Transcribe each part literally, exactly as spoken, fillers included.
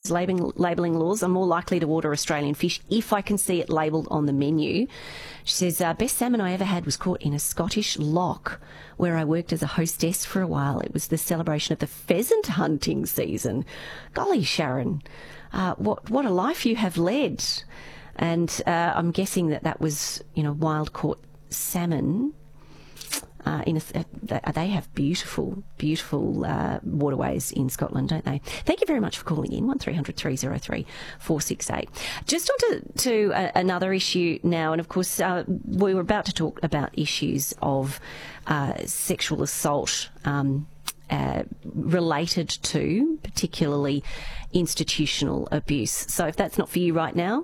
Queensland's labelling, labelling laws, I'm more likely to order Australian fish if I can see it labelled on the menu. She says, uh, best salmon I ever had was caught in a Scottish loch where I worked as a hostess for a while. It was the celebration of the pheasant hunting season. Golly, Sharon, uh, what, what a life you have led. And uh, I'm guessing that that was, you know, wild-caught salmon. Uh, in a, uh, they have beautiful, beautiful uh, waterways in Scotland, don't they? Thank you very much for calling in, one three hundred three oh three four six eight. Just on to, to uh, another issue now, and of course uh, we were about to talk about issues of uh, sexual assault um, uh, related to particularly institutional abuse. So if that's not for you right now,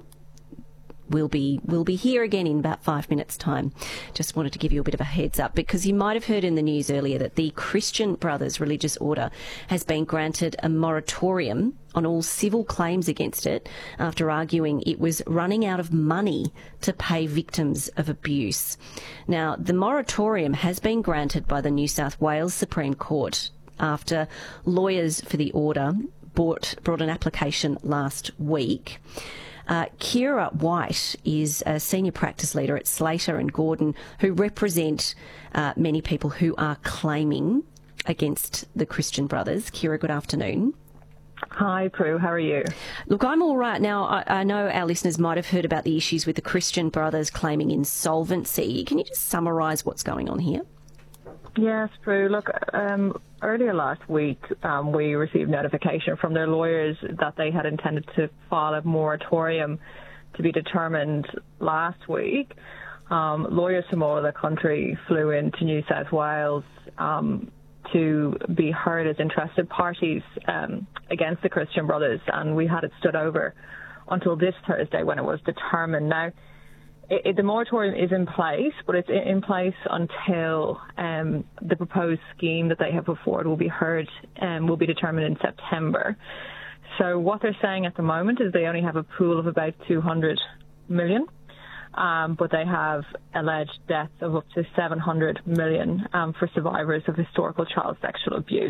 We'll be we'll be here again in about five minutes' time. Just wanted to give you a bit of a heads up because you might have heard in the news earlier that the Christian Brothers Religious Order has been granted a moratorium on all civil claims against it after arguing it was running out of money to pay victims of abuse. Now, the moratorium has been granted by the New South Wales Supreme Court after lawyers for the order brought, brought an application last week. Uh, Kira White is a senior practice leader at Slater and Gordon, who represent uh, many people who are claiming against the Christian Brothers. Kira, good afternoon. Hi, Prue. How are you? Look, I'm all right. Now, I, I know our listeners might have heard about the issues with the Christian Brothers claiming insolvency. Can you just summarise what's going on here? Yes, Prue. Look, um, earlier last week, um, we received notification from their lawyers that they had intended to file a moratorium to be determined last week. Um, lawyers from all over the country flew into New South Wales um, to be heard as interested parties um, against the Christian Brothers, and we had it stood over until this Thursday when it was determined. Now, It, it, the moratorium is in place, but it's in place until um, the proposed scheme that they have put forward will be heard and um, will be determined in September. So what they're saying at the moment is they only have a pool of about two hundred million, um, but they have alleged deaths of up to seven hundred million um, for survivors of historical child sexual abuse.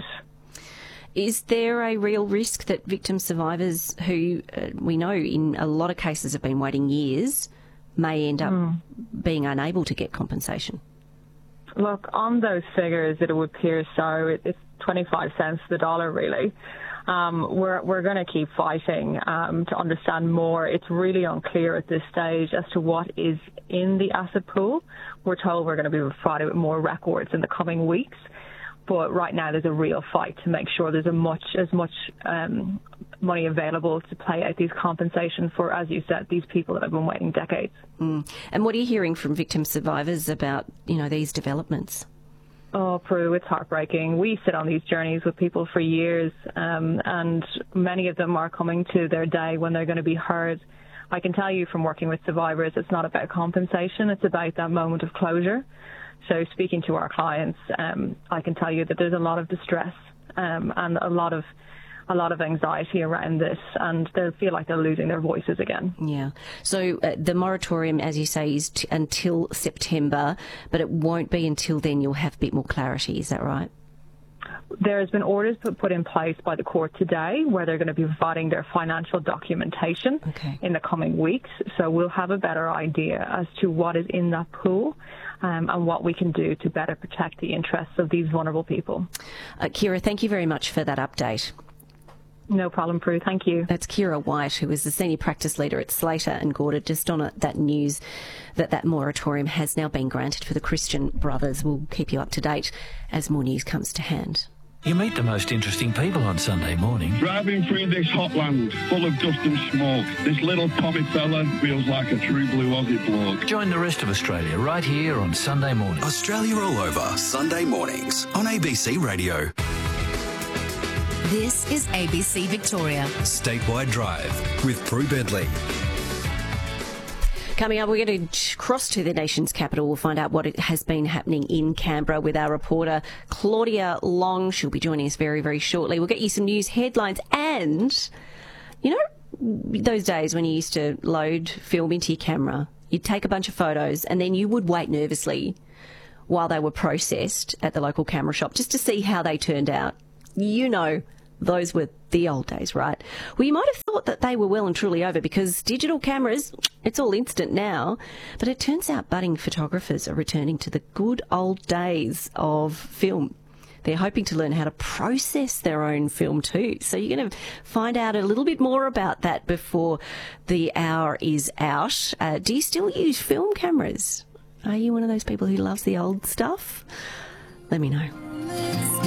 Is there a real risk that victim survivors who uh, we know in a lot of cases have been waiting years may end up mm. being unable to get compensation? Look, on those figures, it would appear so. It, it's twenty-five cents to the dollar, really. Um, we're we're going to keep fighting um, to understand more. It's really unclear at this stage as to what is in the asset pool. We're told we're going to be provided with more records in the coming weeks. But right now, there's a real fight to make sure there's a much as much um, money available to pay out these compensations for, as you said, these people that have been waiting decades. Mm. And what are you hearing from victim survivors about, you know, these developments? Oh, Prue, it's heartbreaking. We sit on these journeys with people for years, um, and many of them are coming to their day when they're going to be heard. I can tell you from working with survivors, it's not about compensation, it's about that moment of closure. So speaking to our clients, um, I can tell you that there's a lot of distress um, and a lot of a lot of anxiety around this, and they feel like they're losing their voices again. Yeah. So uh, the moratorium, as you say, is t- until September, but it won't be until then you'll have a bit more clarity. Is that right? There has been orders put, put in place by the court today where they're going to be providing their financial documentation okay. in the coming weeks. So we'll have a better idea as to what is in that pool um, and what we can do to better protect the interests of these vulnerable people. Uh, Kira, thank you very much for that update. No problem, Prue. Thank you. That's Kira White, who is the senior practice leader at Slater and Gordon. Just on it, that news that that moratorium has now been granted for the Christian Brothers. We'll keep you up to date as more news comes to hand. You meet the most interesting people on Sunday morning. Driving through this hot land full of dust and smoke, this little Tommy fella feels like a true blue Aussie bloke. Join the rest of Australia right here on Sunday morning. Australia All Over, Sunday mornings on A B C Radio. This is A B C Victoria. Statewide Drive with Prue Bedley. Coming up, we're going to cross to the nation's capital. We'll find out what has been happening in Canberra with our reporter, Claudia Long. She'll be joining us very, very shortly. We'll get you some news headlines and, you know, those days when you used to load film into your camera, you'd take a bunch of photos and then you would wait nervously while they were processed at the local camera shop just to see how they turned out. You know those were the old days, right? Well, you might have thought that they were well and truly over because digital cameras, it's all instant now. But it turns out budding photographers are returning to the good old days of film. They're hoping to learn how to process their own film too. So you're going to find out a little bit more about that before the hour is out. Uh, do you still use film cameras? Are you one of those people who loves the old stuff? Let me know.